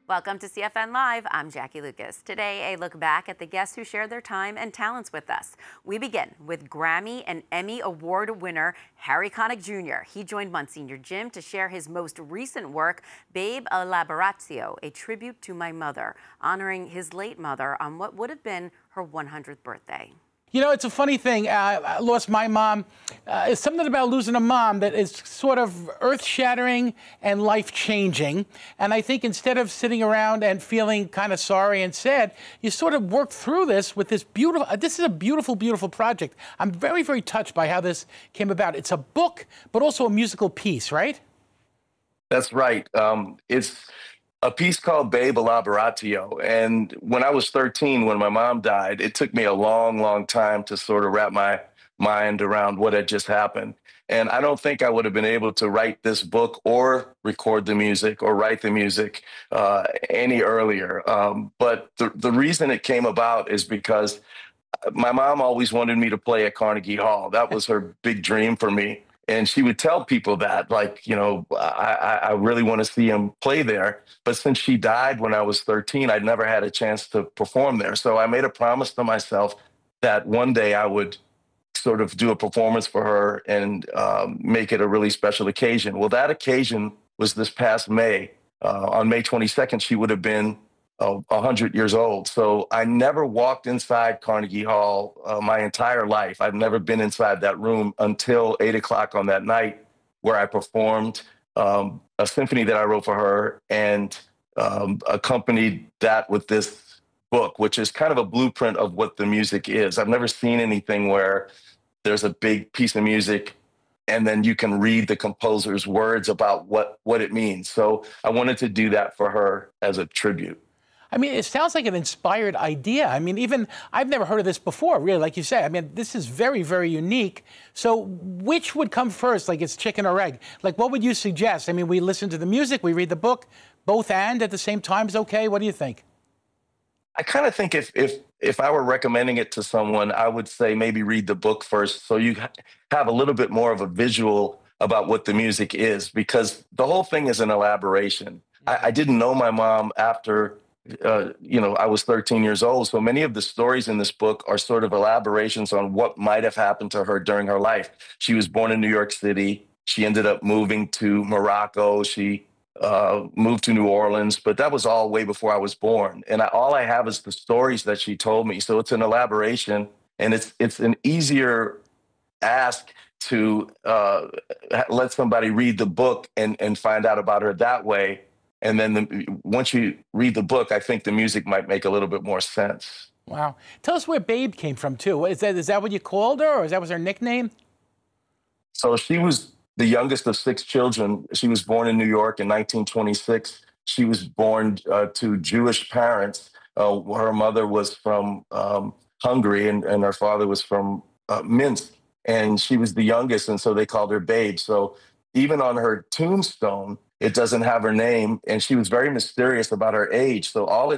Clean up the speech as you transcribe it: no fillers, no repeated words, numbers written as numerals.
Welcome to CFN Live. I'm Jackie Lucas. Today, a look back at the guests who shared their time and talents with us. We begin with Grammy and Emmy Award winner Harry Connick Jr. He joined Monsignor Jim to share his most recent work, Babe Elaboratio, a tribute to my mother, honoring his late mother on what would have been her 100th birthday. You know, it's a funny thing. I lost my mom. It's something about losing a mom that is sort of earth-shattering and life-changing. And I think instead of sitting around and feeling kind of sorry and sad, you sort of work through this with this beautiful, this is a beautiful, beautiful project. I'm very, very touched by how this came about. It's a book, but also a musical piece, right? That's right. It's a piece called Babe Elaboratio. And when I was 13, when my mom died, it took me a long, long time to sort of wrap my mind around what had just happened. And I don't think I would have been able to write this book or record the music or write the music any earlier. But the reason it came about is because my mom always wanted me to play at Carnegie Hall. That was her big dream for me. And she would tell people that, like, you know, I really want to see him play there. But since she died when I was 13, I'd never had a chance to perform there. So I made a promise to myself that one day I would sort of do a performance for her and make it a really special occasion. Well, that occasion was this past May. On May 22nd, she would have been 100 years old. So I never walked inside Carnegie Hall my entire life. I've never been inside that room until 8 o'clock on that night, where I performed a symphony that I wrote for her and accompanied that with this book, which is kind of a blueprint of what the music is. I've never seen anything where there's a big piece of music and then you can read the composer's words about what it means. So I wanted to do that for her as a tribute. I mean, it sounds like an inspired idea. I mean, even I've never heard of this before, really, like you said. I mean, this is very, very unique. So which would come first, like it's chicken or egg? Like, what would you suggest? I mean, we listen to the music, we read the book, both and at the same time is okay. What do you think? I kind of think if I were recommending it to someone, I would say maybe read the book first, so you have a little bit more of a visual about what the music is, because the whole thing is an elaboration. I didn't know my mom after I was 13 years old. So many of the stories in this book are sort of elaborations on what might have happened to her during her life. She was born in New York City. She ended up moving to Morocco. She moved to New Orleans, but that was all way before I was born. And all I have is the stories that she told me. So it's an elaboration, and it's an easier ask to let somebody read the book and find out about her that way. And then once you read the book, I think the music might make a little bit more sense. Wow. Tell us where Babe came from, too. Is that what you called her, or is that was her nickname? So she was the youngest of 6 children. She was born in New York in 1926. She was born to Jewish parents. Her mother was from Hungary, and her father was from Minsk. And she was the youngest, and so they called her Babe. So even on her tombstone, it doesn't have her name, and she was very mysterious about her age. So all it